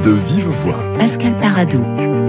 De vive voix. Pascal Paradou.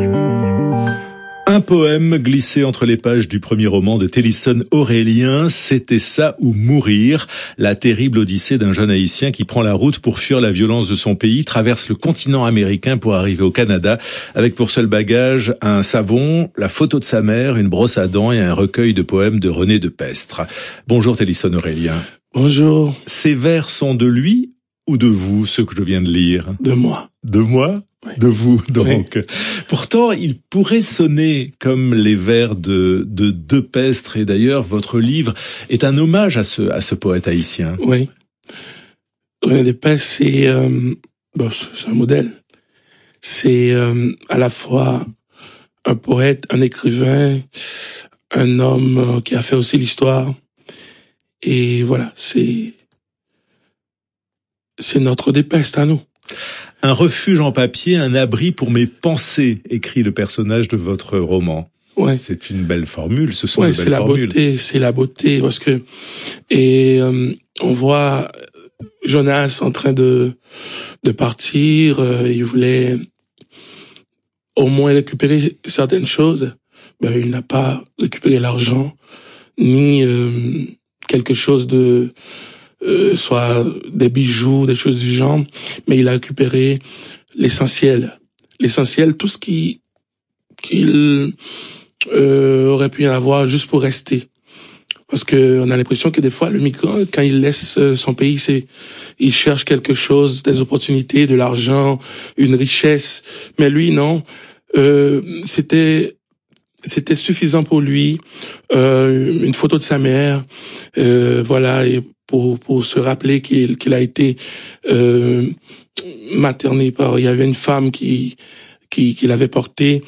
Un poème glissé entre les pages du premier roman de Tennyson Aurélien, C'était ça ou mourir, la terrible odyssée d'un jeune haïtien qui prend la route pour fuir la violence de son pays, traverse le continent américain pour arriver au Canada, avec pour seul bagage un savon, la photo de sa mère, une brosse à dents et un recueil de poèmes de René de Pestre. Bonjour Tennyson Aurélien. Bonjour. Ces vers sont de lui ou de vous, ceux que je viens de lire? De moi. De moi? Oui. De vous, donc. Oui. Pourtant, il pourrait sonner comme les vers de Pestre, et d'ailleurs, votre livre est un hommage à ce poète haïtien. Oui. René de Pestre, c'est un modèle. C'est à la fois un poète, un écrivain, un homme qui a fait aussi l'histoire. Et voilà, c'est notre de Pestre à nous. Un refuge en papier, un abri pour mes pensées, écrit le personnage de votre roman. Ouais. C'est une belle formule, ce sont de belles formules. C'est la beauté, parce que on voit Jonas en train de partir, il voulait au moins récupérer certaines choses. Il n'a pas récupéré l'argent, ni quelque chose de soit des bijoux, des choses du genre, mais il a récupéré l'essentiel, tout ce qu'il aurait pu y avoir juste pour rester. Parce que on a l'impression que des fois le migrant, quand il laisse son pays, il cherche quelque chose, des opportunités, de l'argent, une richesse, mais lui non, c'était suffisant pour lui, une photo de sa mère, voilà, et pour se rappeler qu'il a été materné par, il y avait une femme qui l'avait porté,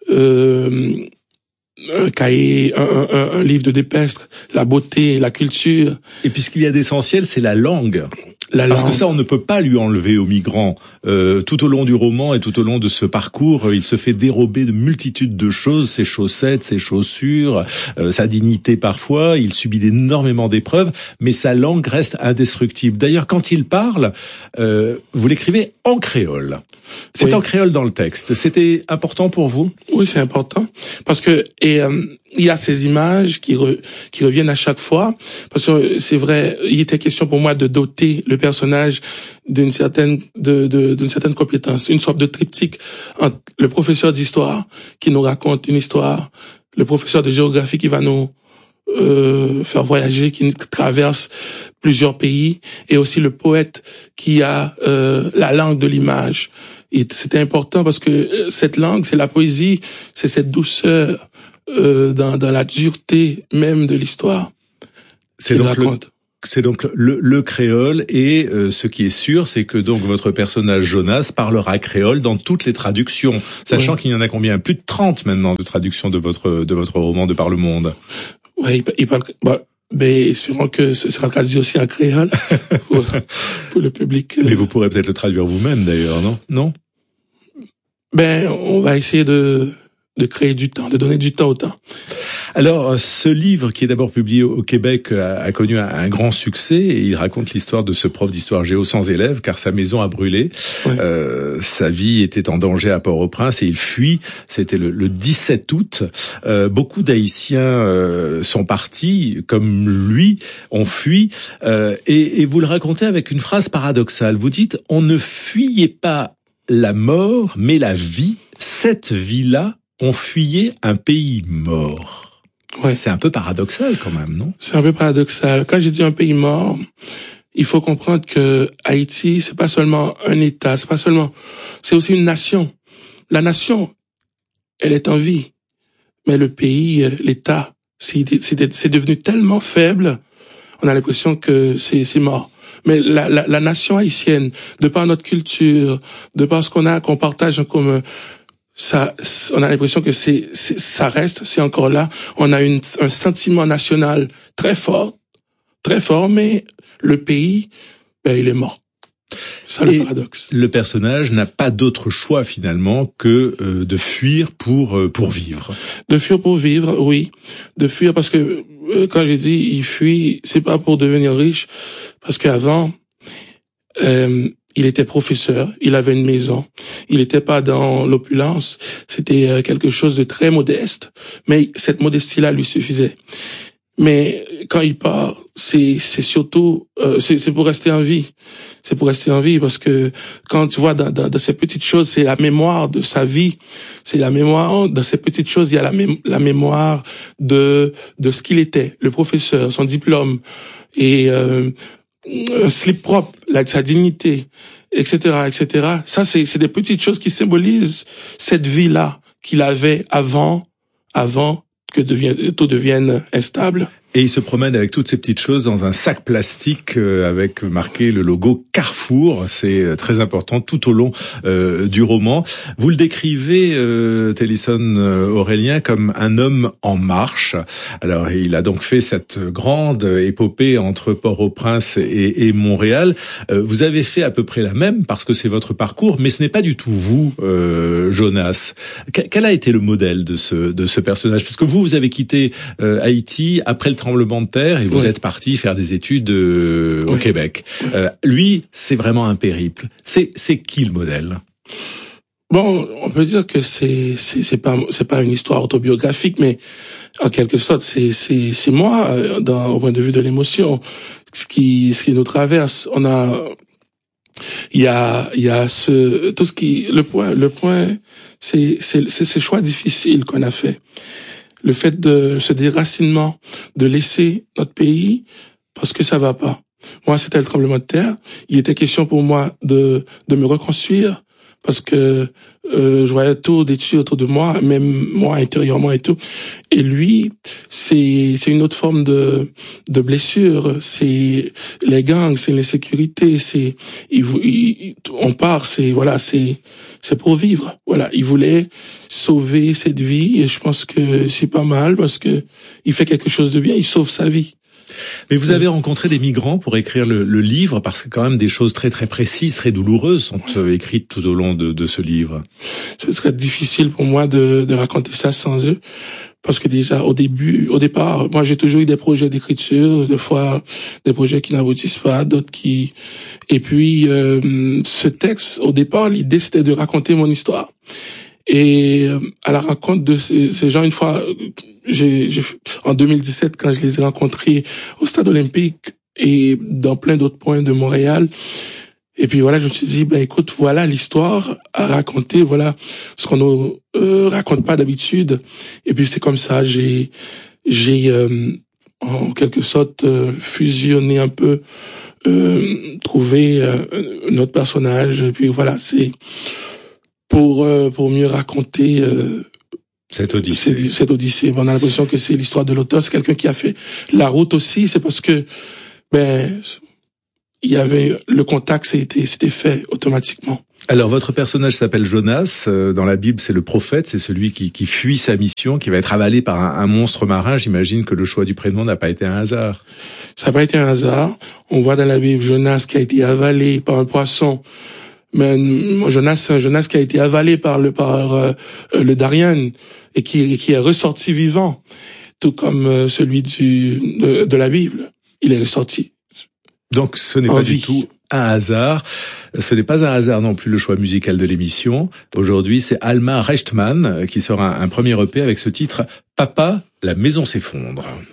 un cahier, un livre de Pestre, la beauté, la culture. Et puis ce qu'il y a d'essentiel, c'est la langue. Parce que ça, on ne peut pas lui enlever aux migrants. Tout au long du roman et tout au long de ce parcours, il se fait dérober de multitudes de choses, ses chaussettes, ses chaussures, sa dignité parfois. Il subit énormément d'épreuves, mais sa langue reste indestructible. D'ailleurs, quand il parle, vous l'écrivez en créole. C'est en créole dans le texte. C'était important pour vous? Oui, c'est important. Parce que, il y a ces images qui reviennent à chaque fois. Parce que c'est vrai, il était question pour moi de doter le personnage d'une certaine compétence, une sorte de triptyque entre le professeur d'histoire qui nous raconte une histoire, le professeur de géographie qui va nous faire voyager, qui traverse plusieurs pays, et aussi le poète qui a la langue de l'image. Et c'était important parce que cette langue, c'est la poésie, c'est cette douceur dans la dureté même de l'histoire. C'est donc le créole, et ce qui est sûr, c'est que donc votre personnage Jonas parlera créole dans toutes les traductions, sachant qu'il y en a combien? Plus de 30 maintenant de traductions de votre roman de par le monde. Ouais, il parle. Espérons que ce sera traduit aussi en créole pour le public. Mais vous pourrez peut-être le traduire vous-même d'ailleurs, non? On va essayer de créer du temps, de donner du temps au temps. Alors, ce livre, qui est d'abord publié au Québec, a connu un grand succès, et il raconte l'histoire de ce prof d'histoire géo sans élève, car sa maison a brûlé. Ouais. Sa vie était en danger à Port-au-Prince et il fuit. C'était le 17 août. Beaucoup d'Haïtiens sont partis, comme lui, ont fui. Et vous le racontez avec une phrase paradoxale. Vous dites, on ne fuyait pas la mort, mais la vie. Cette vie-là, on fuyait un pays mort. Ouais. C'est un peu paradoxal quand même, non? C'est un peu paradoxal. Quand j'ai dit un pays mort, il faut comprendre que Haïti, c'est pas seulement un État, c'est aussi une nation. La nation, elle est en vie. Mais le pays, l'État, c'est devenu tellement faible, on a l'impression que c'est mort. Mais la nation haïtienne, de par notre culture, de par ce qu'on partage en commun, ça, on a l'impression que ça reste, c'est encore là. On a un sentiment national très fort, mais le pays, il est mort. C'est ça le paradoxe. Le personnage n'a pas d'autre choix finalement que de fuir pour vivre. De fuir pour vivre, oui. De fuir parce que quand j'ai dit il fuit, c'est pas pour devenir riche, parce qu'avant il était professeur, il avait une maison, il n'était pas dans l'opulence, c'était quelque chose de très modeste, mais cette modestie-là lui suffisait. Mais quand il part, c'est surtout c'est pour rester en vie. C'est pour rester en vie parce que quand tu vois dans ces petites choses, c'est la mémoire de sa vie. C'est la mémoire dans ces petites choses, il y a la mémoire de ce qu'il était, le professeur, son diplôme et un slip propre, sa dignité, etc., etc. Ça c'est des petites choses qui symbolisent cette vie-là qu'il avait avant que tout devienne instable. Et il se promène avec toutes ces petites choses dans un sac plastique avec marqué le logo Carrefour. C'est très important tout au long du roman. Vous le décrivez, Tennyson Aurélien, comme un homme en marche. Alors, il a donc fait cette grande épopée entre Port-au-Prince et Montréal. Vous avez fait à peu près la même parce que c'est votre parcours, mais ce n'est pas du tout vous, Jonas. Quel a été le modèle de ce personnage? Parce que vous avez quitté Haïti après le tremblement de terre et vous êtes parti faire des études au Québec. Lui, c'est vraiment un périple. C'est qui le modèle? Bon, on peut dire que c'est pas une histoire autobiographique, mais en quelque sorte c'est moi au point de vue de l'émotion, ce qui nous traverse. Il y a le point c'est ces choix difficiles qu'on a fait. Le fait de ce déracinement, de laisser notre pays parce que ça va pas. Moi, c'était le tremblement de terre. Il était question pour moi de me reconstruire parce que je voyais tout détruit autour de moi, même moi intérieurement et tout. Et lui, c'est une autre forme de blessure. C'est les gangs, c'est l'insécurité, on part, c'est pour vivre. Voilà, il voulait sauver cette vie et je pense que c'est pas mal parce que il fait quelque chose de bien, il sauve sa vie. Mais vous avez rencontré des migrants pour écrire le livre, parce que quand même des choses très très précises, très douloureuses sont écrites tout au long de ce livre. Ce serait difficile pour moi de raconter ça sans eux, parce que déjà au départ, moi j'ai toujours eu des projets d'écriture, des fois des projets qui n'aboutissent pas, d'autres qui... Et puis ce texte, au départ, l'idée c'était de raconter mon histoire. Et à la rencontre de ces gens, une fois, en 2017, quand je les ai rencontrés au Stade Olympique et dans plein d'autres points de Montréal, et puis voilà, je me suis dit, écoute, voilà l'histoire à raconter, voilà ce qu'on ne raconte pas d'habitude. Et puis c'est comme ça, j'ai en quelque sorte fusionné un peu, trouvé notre personnage. Et puis voilà, c'est pour mieux raconter cette odyssée. On a l'impression que c'est l'histoire de l'auteur, c'est quelqu'un qui a fait la route aussi, c'est parce que il y avait le contact, c'était fait automatiquement. Alors votre personnage s'appelle Jonas, dans la Bible c'est le prophète, c'est celui qui fuit sa mission, qui va être avalé par un monstre marin. J'imagine que le choix du prénom n'a pas été un hasard. Ça n'a pas été un hasard. On voit dans la Bible Jonas qui a été avalé par un poisson. Mais Jonas qui a été avalé par le Darien et qui est ressorti vivant, tout comme celui de la Bible. Il est ressorti. Donc ce n'est pas du tout un hasard. Ce n'est pas un hasard non plus le choix musical de l'émission. Aujourd'hui, c'est Alma Rechtman qui sort un premier EP avec ce titre « Papa, la maison s'effondre ».